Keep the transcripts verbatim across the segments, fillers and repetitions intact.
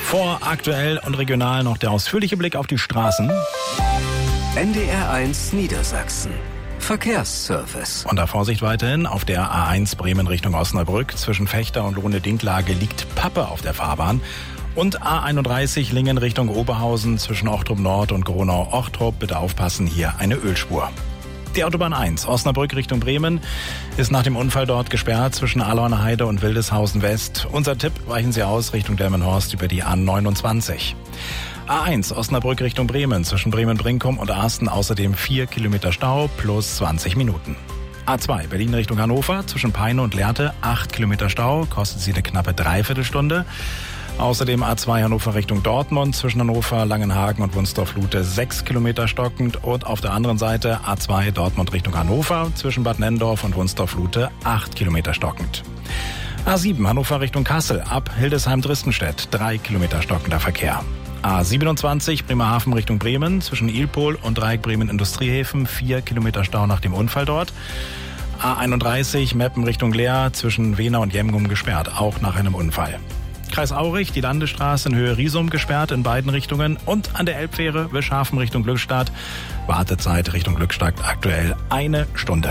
Vor aktuell und regional noch der ausführliche Blick auf die Straßen. N D R eins Niedersachsen. Verkehrsservice. Und da Vorsicht weiterhin, auf der A eins Bremen Richtung Osnabrück. Zwischen Fechter und Lohne-Dinklage liegt Pappe auf der Fahrbahn. Und A einunddreißig Lingen Richtung Oberhausen zwischen Ochtrup Nord und Gronau-Ochtrup. Bitte aufpassen, hier eine Ölspur. Die Autobahn eins, Osnabrück Richtung Bremen, ist nach dem Unfall dort gesperrt zwischen Alauerheide und Wildeshausen West. Unser Tipp, weichen Sie aus Richtung Delmenhorst über die A neunundzwanzig. A eins, Osnabrück Richtung Bremen, zwischen Bremen-Brinkum und Arsten außerdem vier Kilometer Stau plus zwanzig Minuten. A zwei, Berlin Richtung Hannover, zwischen Peine und Lehrte, acht Kilometer Stau, kostet Sie eine knappe Dreiviertelstunde. Außerdem A zwei Hannover Richtung Dortmund, zwischen Hannover, Langenhagen und Wunstorf-Lute sechs Kilometer stockend. Und auf der anderen Seite A zwei Dortmund Richtung Hannover, zwischen Bad Nenndorf und Wunstorf-Lute acht Kilometer stockend. A sieben Hannover Richtung Kassel, ab Hildesheim-Dristenstedt drei Kilometer stockender Verkehr. A siebenundzwanzig Bremerhaven Richtung Bremen, zwischen Ilpol und Dreieck Bremen Industriehäfen vier Kilometer Stau nach dem Unfall dort. A einunddreißig Meppen Richtung Leer, zwischen Wehna und Jemgum gesperrt, auch nach einem Unfall. Kreis Aurich, die Landesstraße in Höhe Riesum gesperrt in beiden Richtungen und an der Elbfähre Wischhafen Richtung Glückstadt. Wartezeit Richtung Glückstadt aktuell eine Stunde.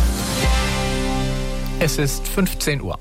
Es ist fünfzehn Uhr.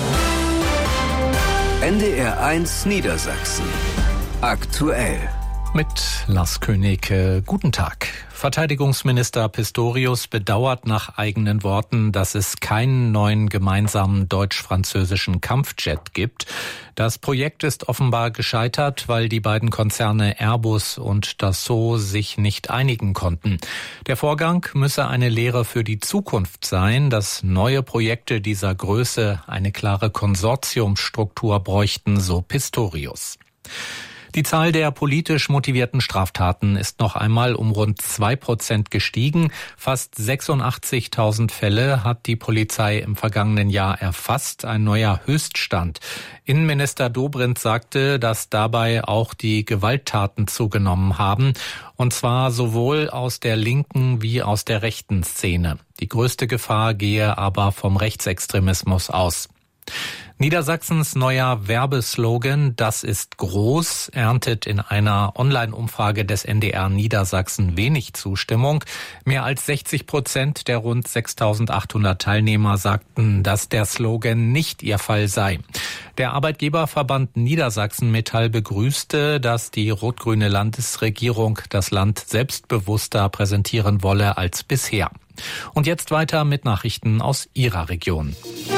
N D R eins Niedersachsen. Aktuell. Mit Lars König. Guten Tag. Verteidigungsminister Pistorius bedauert nach eigenen Worten, dass es keinen neuen gemeinsamen deutsch-französischen Kampfjet gibt. Das Projekt ist offenbar gescheitert, weil die beiden Konzerne Airbus und Dassault sich nicht einigen konnten. Der Vorgang müsse eine Lehre für die Zukunft sein, dass neue Projekte dieser Größe eine klare Konsortiumsstruktur bräuchten, so Pistorius. Die Zahl der politisch motivierten Straftaten ist noch einmal um rund zwei Prozent gestiegen. Fast sechsundachtzigtausend Fälle hat die Polizei im vergangenen Jahr erfasst, ein neuer Höchststand. Innenminister Dobrindt sagte, dass dabei auch die Gewalttaten zugenommen haben, und zwar sowohl aus der linken wie aus der rechten Szene. Die größte Gefahr gehe aber vom Rechtsextremismus aus. Niedersachsens neuer Werbeslogan "Das ist groß" erntet in einer Online-Umfrage des N D R Niedersachsen wenig Zustimmung. Mehr als sechzig Prozent der rund sechstausendachthundert Teilnehmer sagten, dass der Slogan nicht ihr Fall sei. Der Arbeitgeberverband Niedersachsen Metall begrüßte, dass die rot-grüne Landesregierung das Land selbstbewusster präsentieren wolle als bisher. Und jetzt weiter mit Nachrichten aus Ihrer Region.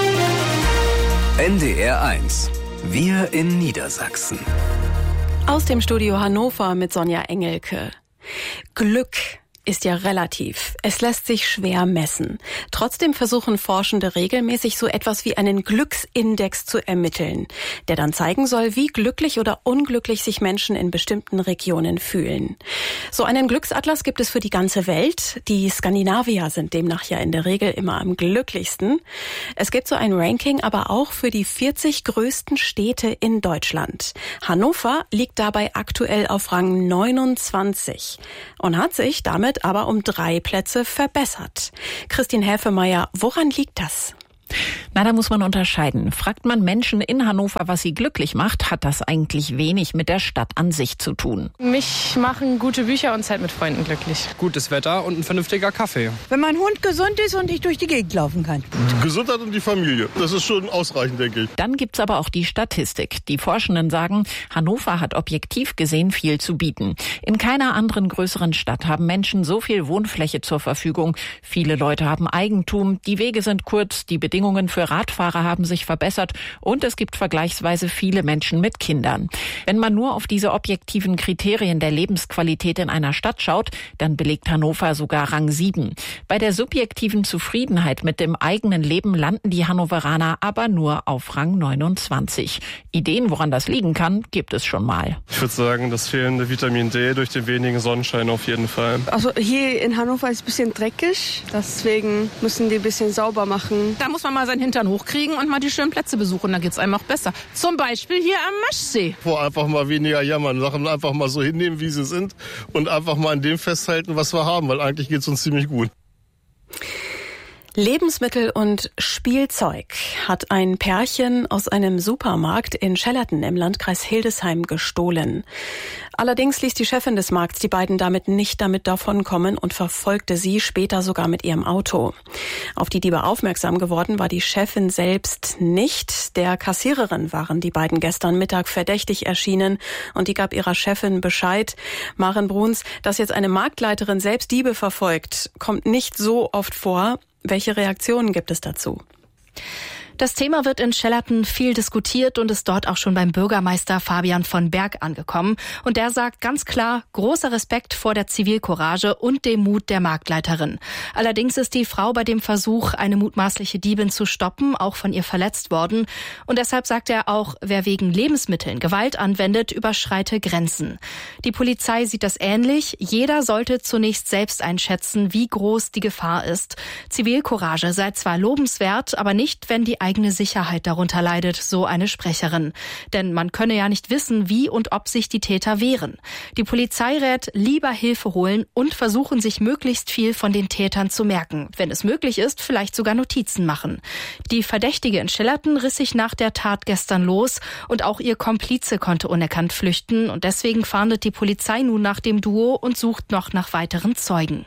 N D R eins. Wir in Niedersachsen. Aus dem Studio Hannover mit Sonja Engelke. Glück ist ja relativ. Es lässt sich schwer messen. Trotzdem versuchen Forschende regelmäßig so etwas wie einen Glücksindex zu ermitteln, der dann zeigen soll, wie glücklich oder unglücklich sich Menschen in bestimmten Regionen fühlen. So einen Glücksatlas gibt es für die ganze Welt. Die Skandinavier sind demnach ja in der Regel immer am glücklichsten. Es gibt so ein Ranking, aber auch für die vierzig größten Städte in Deutschland. Hannover liegt dabei aktuell auf Rang neunundzwanzig und hat sich damit aber um drei Plätze verbessert. Christine Häfemeyer, woran liegt das? Na, da muss man unterscheiden. Fragt man Menschen in Hannover, was sie glücklich macht, hat das eigentlich wenig mit der Stadt an sich zu tun. Mich machen gute Bücher und Zeit mit Freunden glücklich. Gutes Wetter und ein vernünftiger Kaffee. Wenn mein Hund gesund ist und ich durch die Gegend laufen kann. Die Gesundheit und die Familie, das ist schon ausreichend, denke ich. Dann gibt's aber auch die Statistik. Die Forschenden sagen, Hannover hat objektiv gesehen viel zu bieten. In keiner anderen größeren Stadt haben Menschen so viel Wohnfläche zur Verfügung. Viele Leute haben Eigentum, die Wege sind kurz, die Bedingungen für Radfahrer haben sich verbessert und es gibt vergleichsweise viele Menschen mit Kindern. Wenn man nur auf diese objektiven Kriterien der Lebensqualität in einer Stadt schaut, dann belegt Hannover sogar Rang sieben. Bei der subjektiven Zufriedenheit mit dem eigenen Leben landen die Hannoveraner aber nur auf Rang neunundzwanzig. Ideen, woran das liegen kann, gibt es schon mal. Ich würde sagen, das fehlende Vitamin D durch den wenigen Sonnenschein auf jeden Fall. Also hier in Hannover ist es ein bisschen dreckig, deswegen müssen die ein bisschen sauber machen. Da muss man mal seinen Hintern hochkriegen und mal die schönen Plätze besuchen, da geht's einem auch besser. Zum Beispiel hier am Maschsee. Vor einfach mal weniger jammern, Sachen einfach mal so hinnehmen, wie sie sind und einfach mal an dem festhalten, was wir haben, weil eigentlich geht's uns ziemlich gut. Lebensmittel und Spielzeug hat ein Pärchen aus einem Supermarkt in Schellerten im Landkreis Hildesheim gestohlen. Allerdings ließ die Chefin des Markts die beiden damit nicht damit davonkommen und verfolgte sie später sogar mit ihrem Auto. Auf die Diebe aufmerksam geworden war die Chefin selbst nicht. Der Kassiererin waren die beiden gestern Mittag verdächtig erschienen und die gab ihrer Chefin Bescheid. Maren Bruns, dass jetzt eine Marktleiterin selbst Diebe verfolgt, kommt nicht so oft vor. Welche Reaktionen gibt es dazu? Das Thema wird in Schellerten viel diskutiert und ist dort auch schon beim Bürgermeister Fabian von Berg angekommen. Und der sagt ganz klar, großer Respekt vor der Zivilcourage und dem Mut der Marktleiterin. Allerdings ist die Frau bei dem Versuch, eine mutmaßliche Diebin zu stoppen, auch von ihr verletzt worden. Und deshalb sagt er auch, wer wegen Lebensmitteln Gewalt anwendet, überschreite Grenzen. Die Polizei sieht das ähnlich. Jeder sollte zunächst selbst einschätzen, wie groß die Gefahr ist. Zivilcourage sei zwar lobenswert, aber nicht, wenn die eigene Sicherheit darunter leidet, so eine Sprecherin. Denn man könne ja nicht wissen, wie und ob sich die Täter wehren. Die Polizei rät, lieber Hilfe holen und versuchen, sich möglichst viel von den Tätern zu merken. Wenn es möglich ist, vielleicht sogar Notizen machen. Die Verdächtige in Schellerten riss sich nach der Tat gestern los und auch ihr Komplize konnte unerkannt flüchten. Und deswegen fahndet die Polizei nun nach dem Duo und sucht noch nach weiteren Zeugen.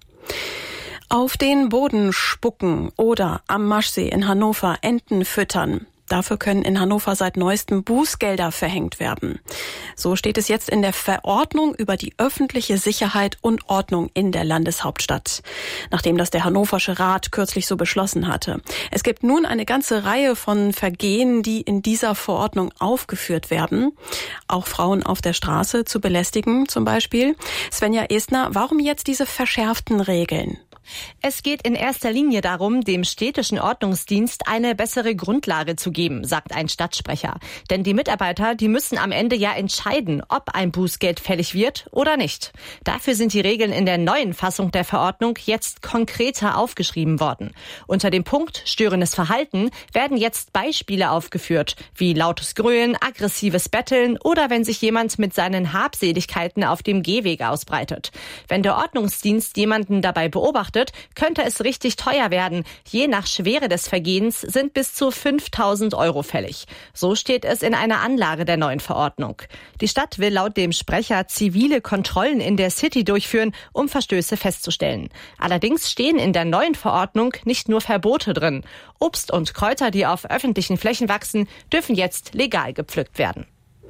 Auf den Boden spucken oder am Maschsee in Hannover Enten füttern. Dafür können in Hannover seit neuestem Bußgelder verhängt werden. So steht es jetzt in der Verordnung über die öffentliche Sicherheit und Ordnung in der Landeshauptstadt, nachdem das der Hannoversche Rat kürzlich so beschlossen hatte. Es gibt nun eine ganze Reihe von Vergehen, die in dieser Verordnung aufgeführt werden. Auch Frauen auf der Straße zu belästigen zum Beispiel. Svenja Estner, warum jetzt diese verschärften Regeln? Es geht in erster Linie darum, dem städtischen Ordnungsdienst eine bessere Grundlage zu geben, sagt ein Stadtsprecher. Denn die Mitarbeiter, die müssen am Ende ja entscheiden, ob ein Bußgeld fällig wird oder nicht. Dafür sind die Regeln in der neuen Fassung der Verordnung jetzt konkreter aufgeschrieben worden. Unter dem Punkt störendes Verhalten werden jetzt Beispiele aufgeführt, wie lautes Grölen, aggressives Betteln oder wenn sich jemand mit seinen Habseligkeiten auf dem Gehweg ausbreitet. Wenn der Ordnungsdienst jemanden dabei beobachtet, könnte es richtig teuer werden. Je nach Schwere des Vergehens sind bis zu fünftausend Euro fällig. So steht es in einer Anlage der neuen Verordnung. Die Stadt will laut dem Sprecher zivile Kontrollen in der City durchführen, um Verstöße festzustellen. Allerdings stehen in der neuen Verordnung nicht nur Verbote drin. Obst und Kräuter, die auf öffentlichen Flächen wachsen, dürfen jetzt legal gepflückt werden.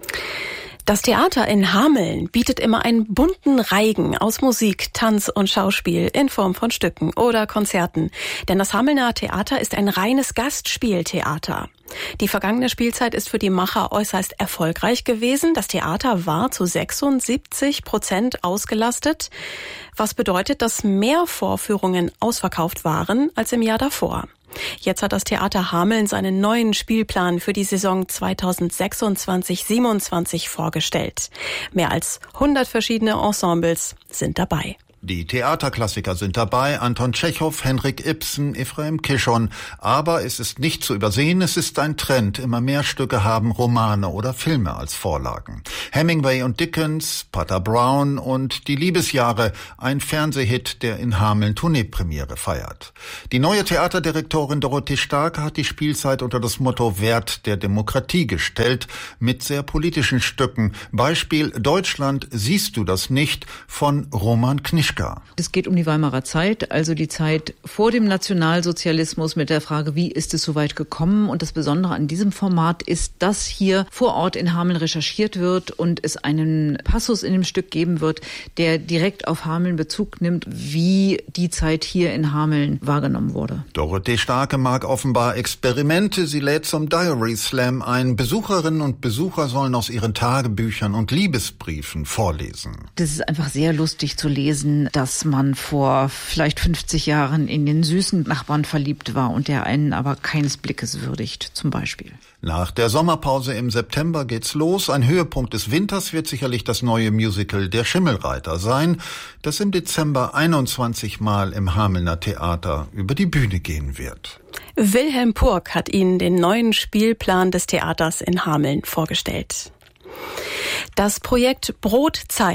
Das Theater in Hameln bietet immer einen bunten Reigen aus Musik, Tanz und Schauspiel in Form von Stücken oder Konzerten. Denn das Hamelner Theater ist ein reines Gastspieltheater. Die vergangene Spielzeit ist für die Macher äußerst erfolgreich gewesen. Das Theater war zu sechsundsiebzig Prozent ausgelastet, was bedeutet, dass mehr Vorführungen ausverkauft waren als im Jahr davor. Jetzt hat das Theater Hameln seinen neuen Spielplan für die Saison zweitausendsechsundzwanzig siebenundzwanzig vorgestellt. Mehr als hundert verschiedene Ensembles sind dabei. Die Theaterklassiker sind dabei, Anton Tschechow, Henrik Ibsen, Ephraim Kishon. Aber es ist nicht zu übersehen, es ist ein Trend. Immer mehr Stücke haben Romane oder Filme als Vorlagen. Hemingway und Dickens, Potter Brown und Die Liebesjahre, ein Fernsehhit, der in Hameln Tourneepremiere feiert. Die neue Theaterdirektorin Dorothee Starke hat die Spielzeit unter das Motto Wert der Demokratie gestellt, mit sehr politischen Stücken. Beispiel Deutschland, siehst du das nicht? Von Roman Knischka. Es geht um die Weimarer Zeit, also die Zeit vor dem Nationalsozialismus mit der Frage, wie ist es so weit gekommen? Und das Besondere an diesem Format ist, dass hier vor Ort in Hameln recherchiert wird und es einen Passus in dem Stück geben wird, der direkt auf Hameln Bezug nimmt, wie die Zeit hier in Hameln wahrgenommen wurde. Dorothee Starke mag offenbar Experimente. Sie lädt zum Diary Slam ein. Besucherinnen und Besucher sollen aus ihren Tagebüchern und Liebesbriefen vorlesen. Das ist einfach sehr lustig zu lesen, dass man vor vielleicht fünfzig Jahren in den süßen Nachbarn verliebt war und der einen aber keines Blickes würdigt, zum Beispiel. Nach der Sommerpause im September geht's los. Ein Höhepunkt des Winters wird sicherlich das neue Musical Der Schimmelreiter sein, das im Dezember einundzwanzig Mal im Hamelner Theater über die Bühne gehen wird. Wilhelm Purk hat Ihnen den neuen Spielplan des Theaters in Hameln vorgestellt. Das Projekt Brotzeit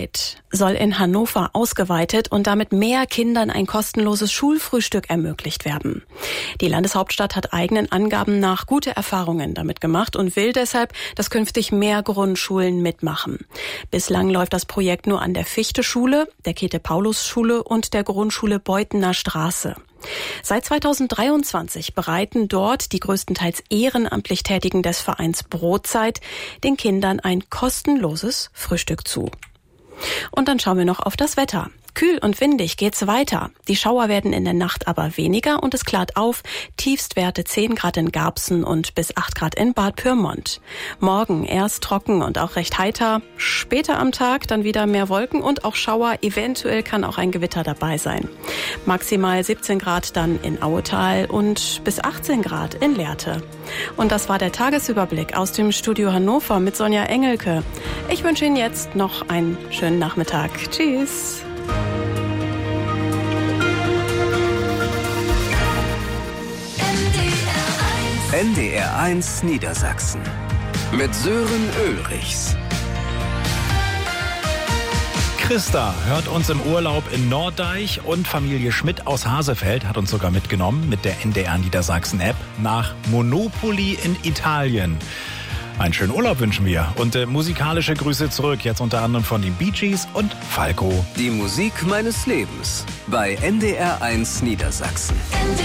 soll in Hannover ausgeweitet und damit mehr Kindern ein kostenloses Schulfrühstück ermöglicht werden. Die Landeshauptstadt hat eigenen Angaben nach gute Erfahrungen damit gemacht und will deshalb, dass künftig mehr Grundschulen mitmachen. Bislang läuft das Projekt nur an der Fichte-Schule, der Käthe-Paulus-Schule und der Grundschule Beutener Straße. Seit zweitausenddreiundzwanzig bereiten dort die größtenteils ehrenamtlich Tätigen des Vereins Brotzeit den Kindern ein kostenloses Frühstück zu. Und dann schauen wir noch auf das Wetter. Kühl und windig geht's weiter. Die Schauer werden in der Nacht aber weniger und es klart auf. Tiefstwerte zehn Grad in Garbsen und bis acht Grad in Bad Pyrmont. Morgen erst trocken und auch recht heiter. Später am Tag dann wieder mehr Wolken und auch Schauer. Eventuell kann auch ein Gewitter dabei sein. Maximal siebzehn Grad dann in Auetal und bis achtzehn Grad in Lehrte. Und das war der Tagesüberblick aus dem Studio Hannover mit Sonja Engelke. Ich wünsche Ihnen jetzt noch einen schönen Nachmittag. Tschüss. N D R eins Niedersachsen mit Sören Ulrichs. Christa hört uns im Urlaub in Norddeich und Familie Schmidt aus Hasefeld hat uns sogar mitgenommen mit der N D R Niedersachsen App nach Monopoli in Italien. Einen schönen Urlaub wünschen wir und äh, musikalische Grüße zurück, jetzt unter anderem von den Bee Gees und Falco. Die Musik meines Lebens bei N D R eins Niedersachsen.